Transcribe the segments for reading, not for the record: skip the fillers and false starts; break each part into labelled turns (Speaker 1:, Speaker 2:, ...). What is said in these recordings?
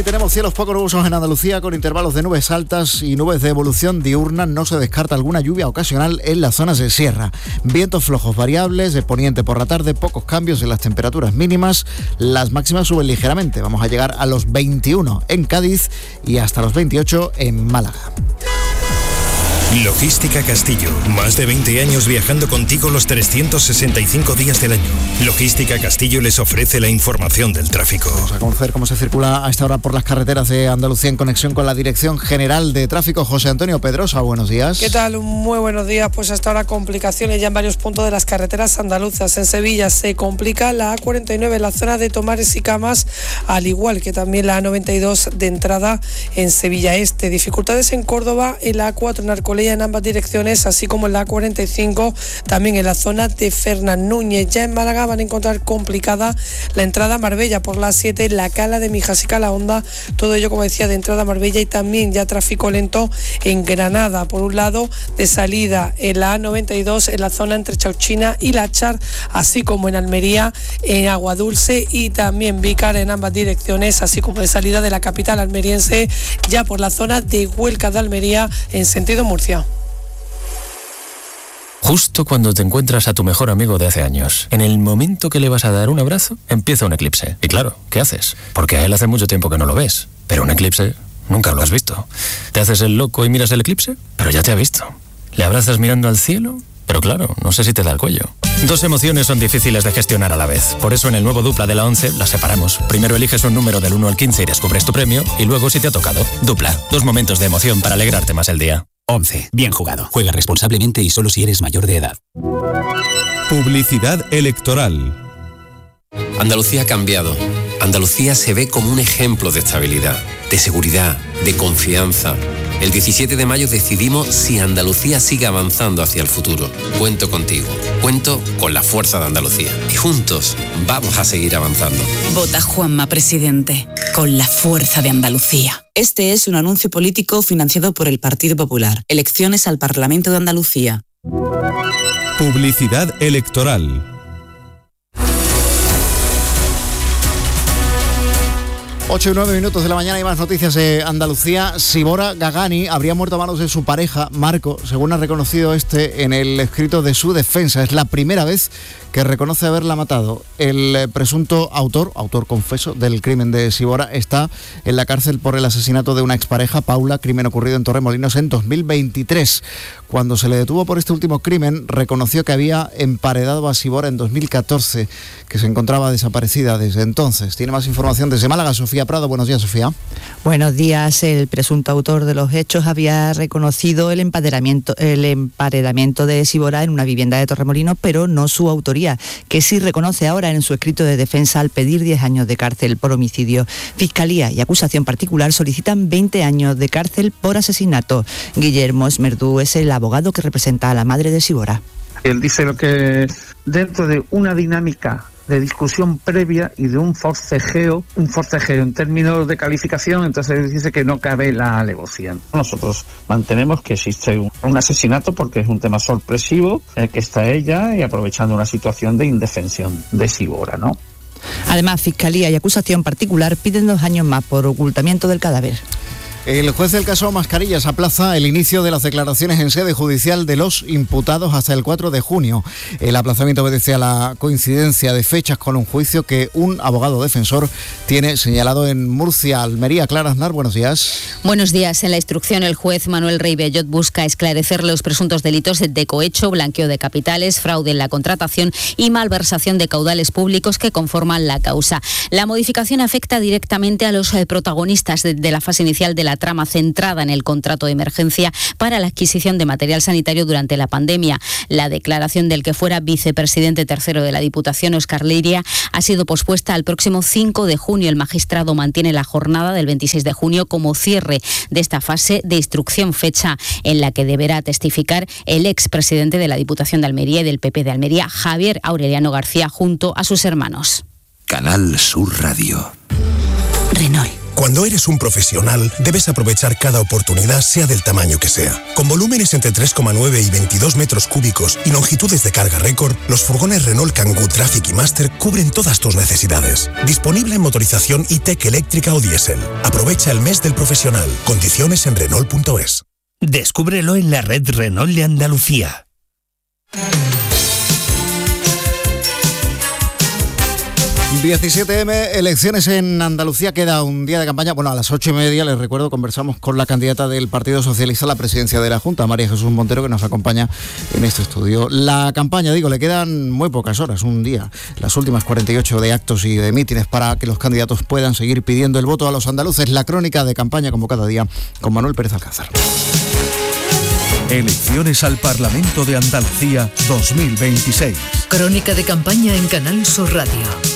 Speaker 1: Hoy tenemos cielos poco nubosos en Andalucía con intervalos de nubes altas y nubes de evolución diurna. No se descarta alguna lluvia ocasional en las zonas de sierra. Vientos flojos variables, de poniente por la tarde, pocos cambios en las temperaturas mínimas. Las máximas suben ligeramente. Vamos a llegar a los 21 en Cádiz y hasta los 28 en Málaga.
Speaker 2: Logística Castillo. Más de 20 años viajando contigo los 365 días del año. Logística Castillo les ofrece la información del tráfico.
Speaker 1: Vamos a conocer cómo se circula a esta hora por las carreteras de Andalucía en conexión con la Dirección General de Tráfico. José Antonio Pedrosa, buenos días.
Speaker 3: ¿Qué tal? Muy buenos días. Pues hasta ahora complicaciones ya en varios puntos de las carreteras andaluzas. En Sevilla se complica la A49 en la zona de Tomares y Camas, al igual que también la A92 de entrada en Sevilla Este. Dificultades en Córdoba, en la A4 en Arcolella en ambas direcciones, así como en la A45 también en la zona de Fernán Núñez. Ya en Málaga van a encontrar complicada la entrada a Marbella por la A7, la Cala de Mijas y Calahonda, todo ello, como decía, de entrada a Marbella, y también ya tráfico lento en Granada, por un lado de salida en la A92 en la zona entre Chauchina y La Char, así como en Almería, en Aguadulce y también Vícar en ambas direcciones, así como de salida de la capital almeriense ya por la zona de Huelca de Almería en sentido Murcia.
Speaker 4: Justo cuando te encuentras a tu mejor amigo de hace años, en el momento que le vas a dar un abrazo, empieza un eclipse. Y claro, ¿qué haces? Porque a él hace mucho tiempo que no lo ves. Pero un eclipse nunca lo has visto. Te haces el loco y miras el eclipse, pero ya te ha visto. Le abrazas mirando al cielo, pero claro, no sé si te da el cuello. Dos emociones son difíciles de gestionar a la vez. Por eso en el nuevo Dupla de la 11 las separamos. Primero eliges un número del 1 al 15 y descubres tu premio, y luego, si te ha tocado, Dupla. Dos momentos de emoción para alegrarte más el día.
Speaker 5: 11. Bien jugado. Juega responsablemente y solo si eres mayor de edad.
Speaker 6: Publicidad electoral.
Speaker 7: Andalucía ha cambiado. Andalucía se ve como un ejemplo de estabilidad, de seguridad, de confianza. El 17 de mayo decidimos si Andalucía sigue avanzando hacia el futuro. Cuento contigo. Cuento con la fuerza de Andalucía. Y juntos vamos a seguir avanzando.
Speaker 8: Vota Juanma Presidente, con la fuerza de Andalucía. Este es un anuncio político financiado por el Partido Popular. Elecciones al Parlamento de Andalucía.
Speaker 6: Publicidad electoral.
Speaker 1: 8 y 9 minutos de la mañana y más noticias de Andalucía. Sibora Gagani habría muerto a manos de su pareja, Marco, según ha reconocido en el escrito de su defensa. Es la primera vez que reconoce haberla matado. El presunto autor confeso del crimen de Sibora, está en la cárcel por el asesinato de una expareja, Paula, crimen ocurrido en Torremolinos en 2023. Cuando se le detuvo por este último crimen, reconoció que había emparedado a Sibora en 2014, que se encontraba desaparecida desde entonces. Tiene más información desde Málaga, Sofía Prado. Buenos días, Sofía.
Speaker 9: Buenos días. El presunto autor de los hechos había reconocido el emparedamiento de Sibora en una vivienda de Torremolinos, pero no su autoría, que sí reconoce ahora en su escrito de defensa al pedir 10 años de cárcel por homicidio. Fiscalía y acusación particular solicitan 20 años de cárcel por asesinato. Guillermo Esmerdú es el abogado que representa a la madre de Sibora.
Speaker 10: Él dice lo que dentro de una dinámica de discusión previa y de un forcejeo en términos de calificación, entonces dice que no cabe la alevosía. Nosotros mantenemos que existe un asesinato porque es un tema sorpresivo, que está ella y aprovechando una situación de indefensión de Sibora, ¿no?
Speaker 9: Además, Fiscalía y acusación particular piden 2 años más por ocultamiento del cadáver.
Speaker 1: El juez del caso Mascarillas aplaza el inicio de las declaraciones en sede judicial de los imputados hasta el 4 de junio. El aplazamiento obedece a la coincidencia de fechas con un juicio que un abogado defensor tiene señalado en Murcia. Almería, Clara Aznar, buenos días.
Speaker 11: Buenos días. En la instrucción, el juez Manuel Rey Bellot busca esclarecer los presuntos delitos de cohecho, blanqueo de capitales, fraude en la contratación y malversación de caudales públicos que conforman la causa. La modificación afecta directamente a los protagonistas de la fase inicial de la trama centrada en el contrato de emergencia para la adquisición de material sanitario durante la pandemia. La declaración del que fuera vicepresidente tercero de la Diputación, Óscar Leiria, ha sido pospuesta al próximo 5 de junio. El magistrado mantiene la jornada del 26 de junio como cierre de esta fase de instrucción, fecha en la que deberá testificar el expresidente de la Diputación de Almería y del PP de Almería, Javier Aureliano García, junto a sus hermanos.
Speaker 12: Canal Sur Radio.
Speaker 8: Renault.
Speaker 12: Cuando eres un profesional, debes aprovechar cada oportunidad, sea del tamaño que sea. Con volúmenes entre 3,9 y 22 metros cúbicos y longitudes de carga récord, los furgones Renault Kangoo Traffic y Master cubren todas tus necesidades. Disponible en motorización e-tech eléctrica o diésel. Aprovecha el mes del profesional. Condiciones en Renault.es.
Speaker 13: Descúbrelo en la red Renault de Andalucía.
Speaker 1: ...17M, elecciones en Andalucía, queda un día de campaña. Bueno, a las 8:30, les recuerdo, conversamos con la candidata del Partido Socialista a la presidencia de la Junta, María Jesús Montero, que nos acompaña en este estudio. La campaña, le quedan muy pocas horas, un día, las últimas 48 de actos y de mítines para que los candidatos puedan seguir pidiendo el voto a los andaluces. La crónica de campaña, como cada día, con Manuel Pérez Alcázar.
Speaker 14: Elecciones al Parlamento de Andalucía 2026.
Speaker 15: Crónica de campaña en Canal Sur Radio.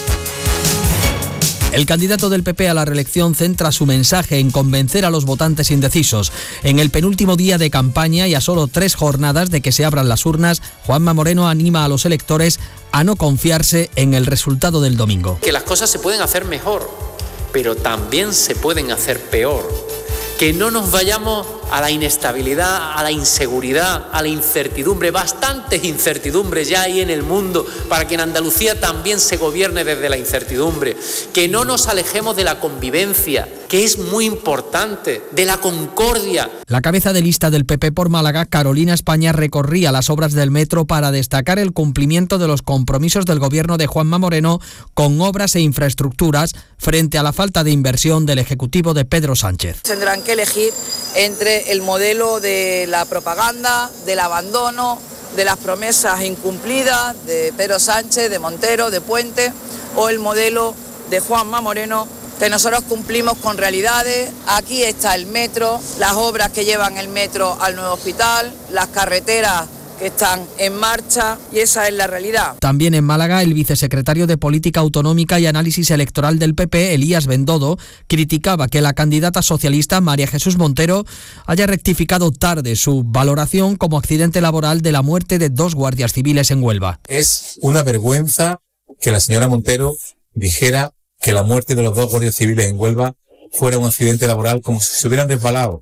Speaker 16: El candidato del PP a la reelección centra su mensaje en convencer a los votantes indecisos. En el penúltimo día de campaña y a solo 3 jornadas de que se abran las urnas, Juanma Moreno anima a los electores a no confiarse en el resultado del domingo.
Speaker 17: Que las cosas se pueden hacer mejor, pero también se pueden hacer peor. Que no nos vayamos a la inestabilidad, a la inseguridad, a la incertidumbre. Bastantes incertidumbres ya hay en el mundo para que en Andalucía también se gobierne desde la incertidumbre. Que no nos alejemos de la convivencia, que es muy importante, de la concordia.
Speaker 16: La cabeza de lista del PP por Málaga, Carolina España, recorría las obras del metro para destacar el cumplimiento de los compromisos del gobierno de Juanma Moreno con obras e infraestructuras frente a la falta de inversión del Ejecutivo de Pedro Sánchez.
Speaker 18: Tendrán que elegir entre el modelo de la propaganda, del abandono, de las promesas incumplidas de Pedro Sánchez, de Montero, de Puente, o el modelo de Juanma Moreno, que nosotros cumplimos con realidades. Aquí está el metro, las obras que llevan el metro al nuevo hospital, las carreteras que están en marcha, y esa es la realidad.
Speaker 16: También en Málaga, el vicesecretario de Política Autonómica y Análisis Electoral del PP, Elías Bendodo, criticaba que la candidata socialista María Jesús Montero haya rectificado tarde su valoración como accidente laboral de la muerte de 2 guardias civiles en Huelva.
Speaker 19: Es una vergüenza que la señora Montero dijera que la muerte de los 2 guardias civiles en Huelva fuera un accidente laboral, como si se hubieran resbalado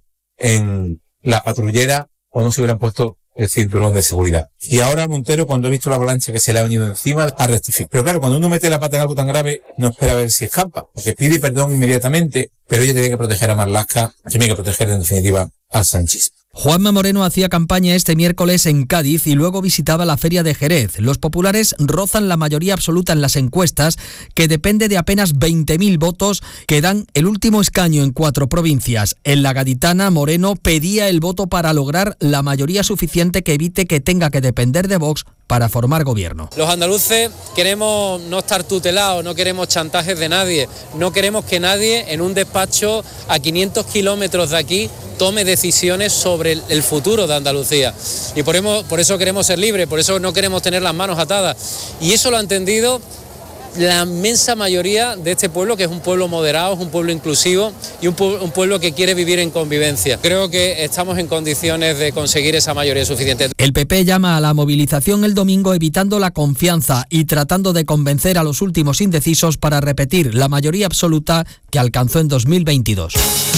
Speaker 19: en la patrullera o no se hubieran puesto el cinturón de seguridad. Y ahora Montero, cuando ha visto la avalancha que se le ha venido encima, ha rectificado. Pero claro, cuando uno mete la pata en algo tan grave, no espera a ver si escapa, porque pide perdón inmediatamente, pero ella tiene que proteger a Marlaska, tiene que proteger en definitiva al sanchismo.
Speaker 16: Juanma Moreno hacía campaña este miércoles en Cádiz y luego visitaba la Feria de Jerez. Los populares rozan la mayoría absoluta en las encuestas, que depende de apenas 20.000 votos que dan el último escaño en 4 provincias. En la gaditana, Moreno pedía el voto para lograr la mayoría suficiente que evite que tenga que depender de Vox para formar gobierno.
Speaker 17: Los andaluces queremos no estar tutelados, no queremos chantajes de nadie, no queremos que nadie en un despacho a 500 kilómetros de aquí tome decisiones sobre el futuro de Andalucía. Y por eso queremos ser libres, por eso no queremos tener las manos atadas. Y eso lo ha entendido la inmensa mayoría de este pueblo, que es un pueblo moderado, es un pueblo inclusivo y un pueblo que quiere vivir en convivencia. Creo que estamos en condiciones de conseguir esa mayoría suficiente.
Speaker 16: El PP llama a la movilización el domingo, evitando la confianza y tratando de convencer a los últimos indecisos para repetir la mayoría absoluta que alcanzó en 2022.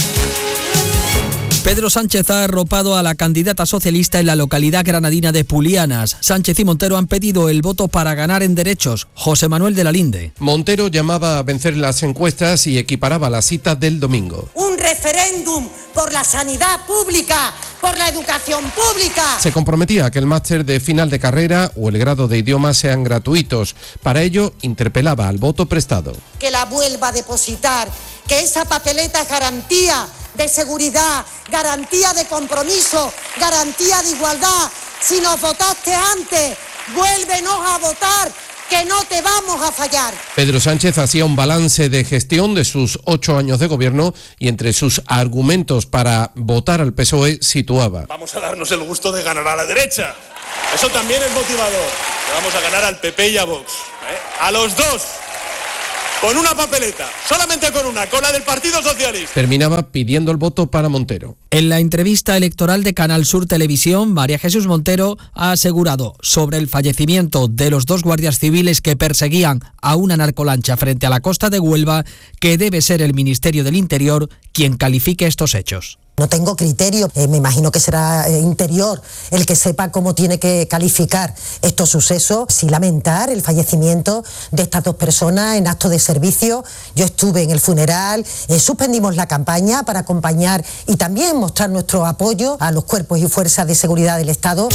Speaker 16: Pedro Sánchez ha arropado a la candidata socialista en la localidad granadina de Pulianas. Sánchez y Montero han pedido el voto para ganar en derechos. José Manuel de la Linde.
Speaker 20: Montero llamaba a vencer las encuestas y equiparaba la cita del domingo.
Speaker 21: Un referéndum por la sanidad pública, por la educación pública.
Speaker 20: Se comprometía a que el máster de final de carrera o el grado de idiomas sean gratuitos. Para ello, interpelaba al voto prestado.
Speaker 21: Que la vuelva a depositar, que esa papeleta es garantía de seguridad, garantía de compromiso, garantía de igualdad. Si nos votaste antes, vuélvenos a votar, que no te vamos a fallar.
Speaker 20: Pedro Sánchez hacía un balance de gestión de sus 8 años de gobierno y entre sus argumentos para votar al PSOE situaba:
Speaker 22: vamos a darnos el gusto de ganar a la derecha. Eso también es motivador. Le vamos a ganar al PP y a Vox. A los dos. con una papeleta, solamente con una, con la del Partido Socialista.
Speaker 20: Terminaba pidiendo el voto para Montero.
Speaker 16: En la entrevista electoral de Canal Sur Televisión, María Jesús Montero ha asegurado sobre el fallecimiento de los 2 guardias civiles que perseguían a una narcolancha frente a la costa de Huelva que debe ser el Ministerio del Interior quien califique estos hechos.
Speaker 21: No tengo criterio, me imagino que será Interior el que sepa cómo tiene que calificar estos sucesos. Sí lamentar el fallecimiento de estas 2 personas en acto de servicio. Yo estuve en el funeral, suspendimos la campaña para acompañar y también mostrar nuestro apoyo a los cuerpos y fuerzas de seguridad del Estado.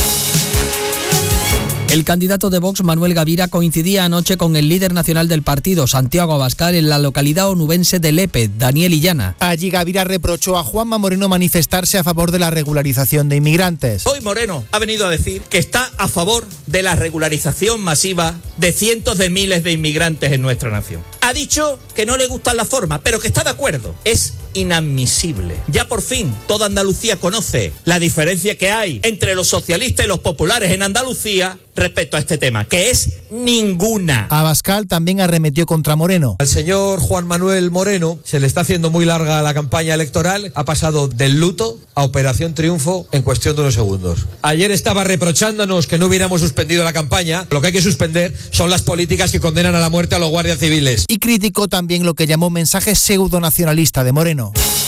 Speaker 16: El candidato de Vox, Manuel Gavira, coincidía anoche con el líder nacional del partido, Santiago Abascal, en la localidad onubense de Lepe, Daniel Illana.
Speaker 2: Allí Gavira reprochó a Juanma Moreno manifestarse a favor de la regularización de inmigrantes.
Speaker 3: Hoy Moreno ha venido a decir que está a favor de la regularización masiva de cientos de miles de inmigrantes en nuestra nación. Ha dicho que no le gustan las formas, pero que está de acuerdo. Es inadmisible. Ya por fin toda Andalucía conoce la diferencia que hay entre los socialistas y los populares en Andalucía respecto a este tema, que es ninguna.
Speaker 2: Abascal también arremetió contra Moreno.
Speaker 23: Al señor Juan Manuel Moreno se le está haciendo muy larga la campaña electoral. Ha pasado del luto a Operación Triunfo en cuestión de unos segundos. Ayer estaba reprochándonos que no hubiéramos suspendido la campaña. Lo que hay que suspender son las políticas que condenan a la muerte a los guardias civiles.
Speaker 2: Y criticó también lo que llamó mensaje pseudonacionalista de Moreno.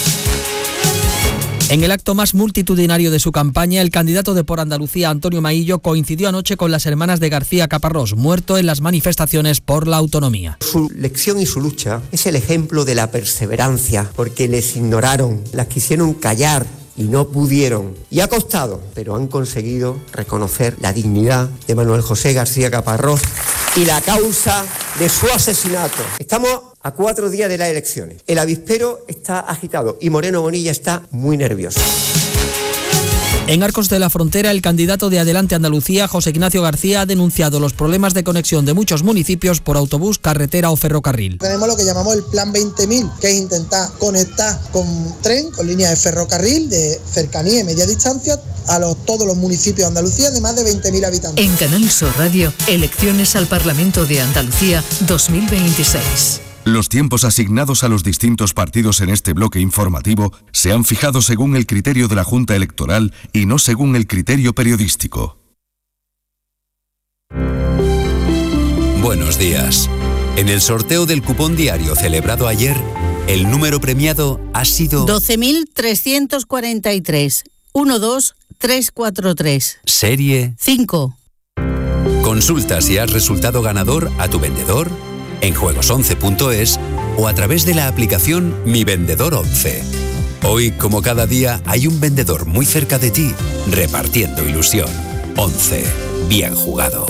Speaker 16: En el acto más multitudinario de su campaña, el candidato de Por Andalucía, Antonio Maillo, coincidió anoche con las hermanas de García Caparrós, muerto en las manifestaciones por la autonomía.
Speaker 24: Su lección y su lucha es el ejemplo de la perseverancia, porque les ignoraron, las quisieron callar y no pudieron. Y ha costado, pero han conseguido reconocer la dignidad de Manuel José García Caparrós y la causa de su asesinato. Estamos a 4 días de las elecciones. El avispero está agitado y Moreno Bonilla está muy nervioso.
Speaker 16: En Arcos de la Frontera, el candidato de Adelante Andalucía, José Ignacio García, ha denunciado los problemas de conexión de muchos municipios por autobús, carretera o ferrocarril.
Speaker 25: Tenemos lo que llamamos el Plan 20.000, que es intentar conectar con tren, con líneas de ferrocarril de cercanía y media distancia a todos los municipios de Andalucía de más de 20.000 habitantes.
Speaker 15: En Canal Sur Radio, elecciones al Parlamento de Andalucía 2026.
Speaker 26: Los tiempos asignados a los distintos partidos en este bloque informativo se han fijado según el criterio de la Junta Electoral y no según el criterio periodístico.
Speaker 27: Buenos días. En el sorteo del cupón diario celebrado ayer, el número premiado ha sido
Speaker 28: 12.343 12343.
Speaker 27: Serie
Speaker 28: 5.
Speaker 27: Consulta si has resultado ganador a tu vendedor en juegos11.es o a través de la aplicación Mi Vendedor 11. Hoy, como cada día, hay un vendedor muy cerca de ti, repartiendo ilusión. 11. Bien jugado.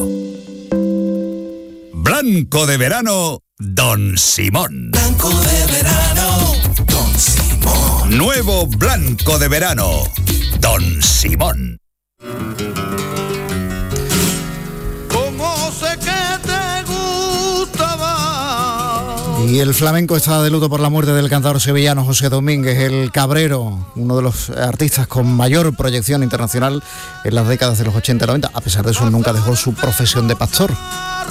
Speaker 29: Blanco de verano, Don Simón.
Speaker 30: Blanco de verano, Don Simón.
Speaker 29: Nuevo blanco de verano, Don Simón.
Speaker 1: Y el flamenco está de luto por la muerte del cantador sevillano José Domínguez, el Cabrero, uno de los artistas con mayor proyección internacional en las décadas de los 80 y 90. A pesar de eso, nunca dejó su profesión de pastor. Ha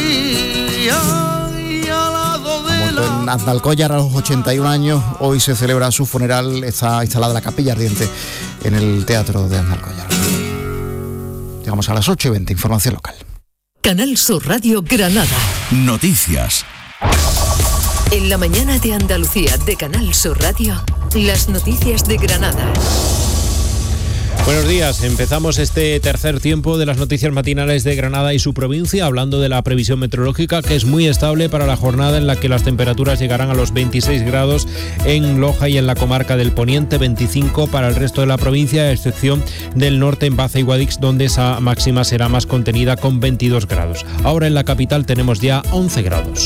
Speaker 1: muerto en Andalcollar a los 81 años. Hoy se celebra su funeral. Está instalada la capilla ardiente en el teatro de Andalcollar. Llegamos a las 8:20, información local.
Speaker 15: Canal Sur Radio Granada.
Speaker 29: Noticias.
Speaker 15: En la mañana de Andalucía de Canal Sur Radio, las noticias de Granada.
Speaker 31: Buenos días, empezamos este tercer tiempo de las noticias matinales de Granada y su provincia, hablando de la previsión meteorológica, que es muy estable para la jornada en la que las temperaturas llegarán a los 26 grados en Loja y en la comarca del Poniente, 25 para el resto de la provincia, a excepción del norte en Baza y Guadix, donde esa máxima será más contenida con 22 grados. Ahora en la capital tenemos ya 11 grados.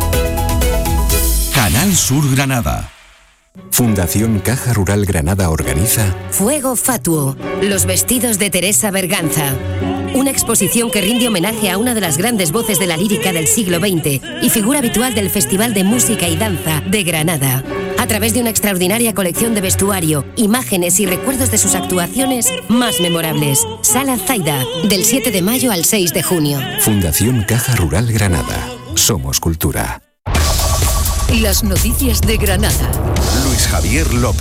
Speaker 29: Canal Sur Granada.
Speaker 5: Fundación Caja Rural Granada organiza
Speaker 32: Fuego Fatuo, los vestidos de Teresa Berganza. Una exposición que rinde homenaje a una de las grandes voces de la lírica del siglo XX y figura habitual del Festival de Música y Danza de Granada. A través de una extraordinaria colección de vestuario, imágenes y recuerdos de sus actuaciones más memorables. Sala Zaida, del 7 de mayo al 6 de junio.
Speaker 5: Fundación Caja Rural Granada. Somos cultura.
Speaker 15: Las noticias de Granada.
Speaker 26: Luis Javier López.